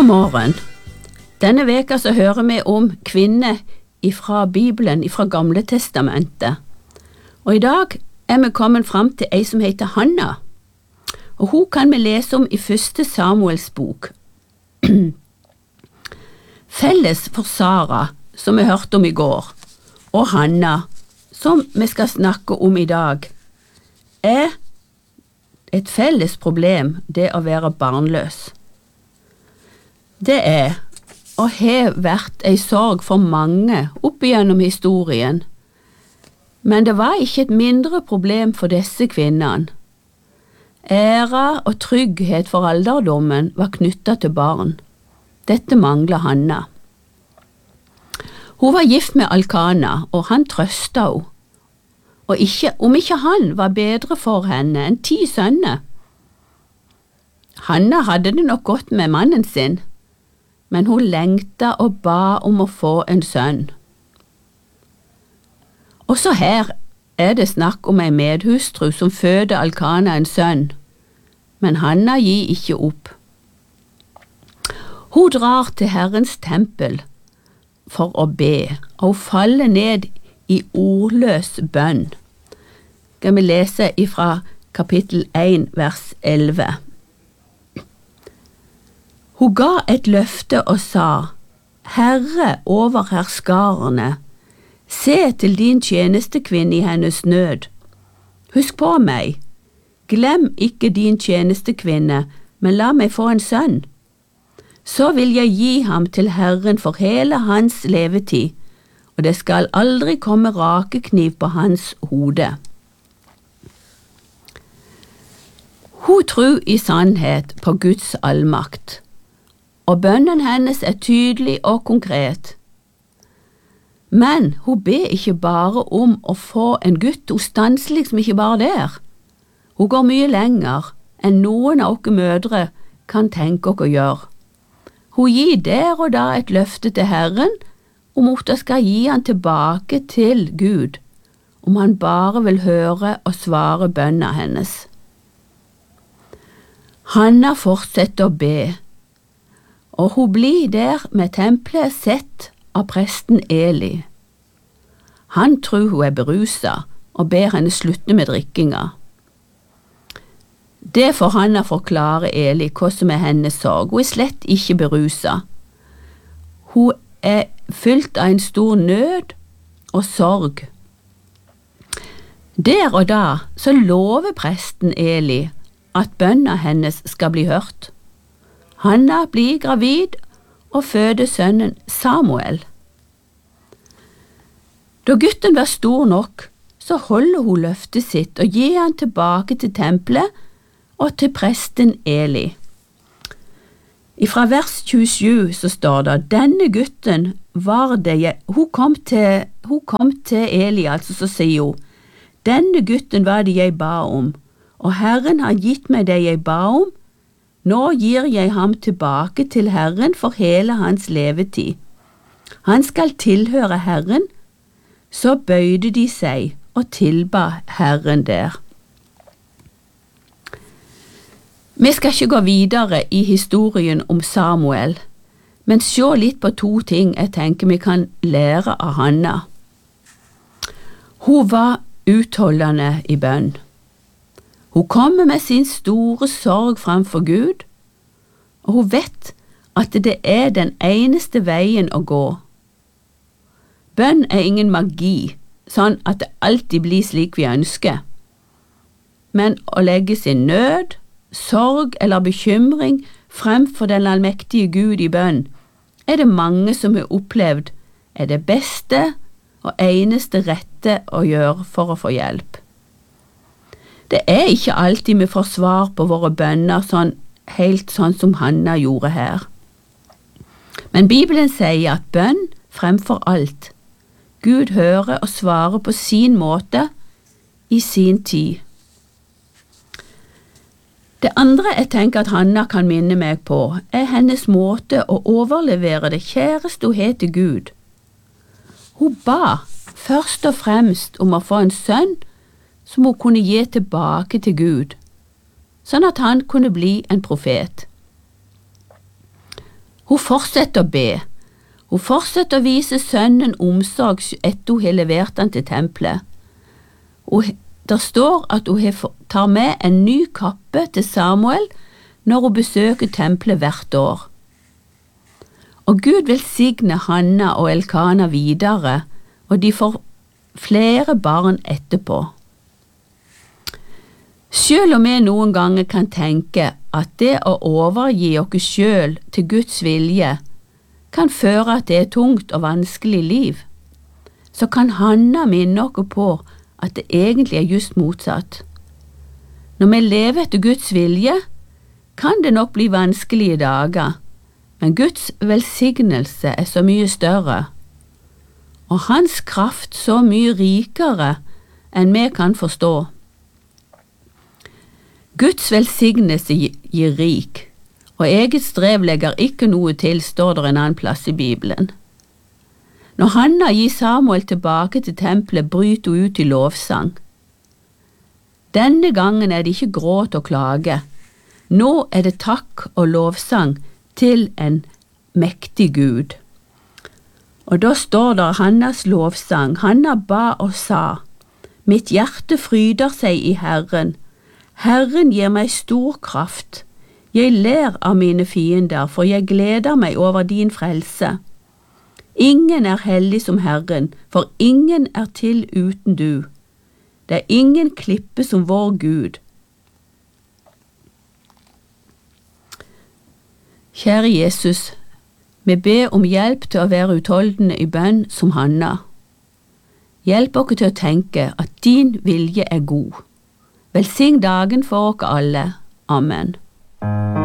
God morgen. Denne veka så hører vi om kvinner fra Bibelen, fra Gamle Testamentet. Og i dag vi kommet fram til ei som heter Hanna. Og hun kan vi lese om i 1. Samuels bok. Felles for Sara, som vi hørte om i går, og Hanna, som vi skal snakke om i dag, et felles problem, det å være barnløs. Det og har vært ei sorg for mange opp igjennom historien, men det var ikke et mindre problem for disse kvinnene. Ære og trygghet for alderdommen var knyttet til barn. Dette manglet Hanna. Hun var gift med Alkana, og han trøstet henne. Og om ikke han var bedre for henne enn 10 sønner. Hanna hadde det nok godt med mannen sin, men hun lengtet og ba om å få en sønn. Også her det snakk om en medhustru som føder Alkana en sønn, men Hanna gir ikke opp. Hun drar til Herrens tempel for å be, og hun faller ned i ordløs bønn. Skal vi lese fra kapittel 1, vers 11. Hun ga et løfte og sa, Herre over herskarene, se til din tjenestekvinne i hennes nød. Husk på meg, glem ikke din tjenestekvinne, men la meg få en sønn. Så vil jeg gi ham til Herren for hele hans levetid, og det skal aldri komme rakekniv på hans hode. Hun tror i sannhet på Guds allmakt, og bønnen hennes tydelig og konkret. Men hun ber ikke bare om å få en gutt, hun stanser liksom ikke bare der. Hun går mye lenger enn noen av oss mødre kan tenke oss å gjøre. Hun gir der og da et løfte til Herren om at hun skal gi han tilbake til Gud, om han bare vil høre og svare bønna hennes. Hanna fortsetter å be, og hun blir der med tempelet sett av presten Eli. Han tror hun beruset og ber henne slutte med drikkinga. Det får Hanna forklare Eli hva som hennes sorg. Hun slett ikke beruset. Hun fylt av en stor nød og sorg. Der og da så lover presten Eli at bønna hennes skal bli hørt. Hanna blir gravid og føder sønnen Samuel. Da gutten var stor nok, så holder hun løftet sitt og gir han tilbake til tempelet og til presten Eli. Fra vers 27 så står det, denne gutten var det hun kom til Eli, altså så sier hun, denne gutten var det jeg ba om, og Herren har gitt meg det jeg ba om. Nå gir jeg ham tilbake til Herren for hele hans levetid. Han skal tilhøre Herren. Så bøyde de seg og tilba Herren der. Vi skal ikke gå videre i historien om Samuel, men se litt på 2 ting jeg tenker vi kan lære av Hanna. Hun var utholdende i bønn. Hun kommer med sin store sorg framfor Gud, og hun vet at det den eneste veien å gå. Bønn ingen magi, sånn at det alltid blir slik vi ønsker. Men å legge sin nød, sorg eller bekymring fremfor den allmektige Gud i bønn, det mange som har opplevd det beste og eneste rette å gjøre for å få hjelp. Det ikke alltid vi får svar på våre bønner helt sånn som Hanna gjorde her. Men Bibelen sier at bønn fremfor alt. Gud hører og svarer på sin måte i sin tid. Det andre jeg tenker at Hanna kan minne meg på, hennes måte å overlevere det kjæreste hun har til Gud. Hun ba først og fremst om å få en sønn som hun kunne gi tilbake til Gud, sånn at han kunne bli en profet. Hun fortsetter å be. Hun fortsetter å vise sønnen omsorg etter hun har levert han til tempelet. Det står at hun tar med en ny kappe til Samuel når hun besøker tempelet hvert år. Og Gud velsigne Hanna og Elkana videre, og de får flere barn etterpå. Selv om vi noen ganger kan tenke at det å overgi oss selv til Guds vilje kan føre til et tungt og vanskelig liv, så kan Hanna minne oss på at det egentlig er just motsatt. Når vi lever etter Guds vilje, kan det nok bli vanskelige dager, men Guds velsignelse er så mye større, og hans kraft så mye rikere enn vi kan forstå. Guds velsignelse gir rik, og eget strev legger ikke noe til, står det en annen plass i Bibelen. Når Hanna gir Samuel tilbake til tempelet, bryter hun ut i lovsang. Denne gangen er det ikke gråt og klage. Nå er det takk og lovsang til en mektig Gud. Og da står det Hannas lovsang. Hanna ba og sa, «Mitt hjerte fryder seg i Herren. Herren gir meg stor kraft. Jeg ler av mine fiender, for jeg gleder meg over din frelse. Ingen er hellig som Herren, for ingen er til uten du. Det er ingen klippe som vår Gud.» Kjære Jesus, vi ber om hjelp til å være utholdende i bønn som Hanna. Hjelp oss til å tenke at din vilje er god. Velsign dagen for oss alle. Amen.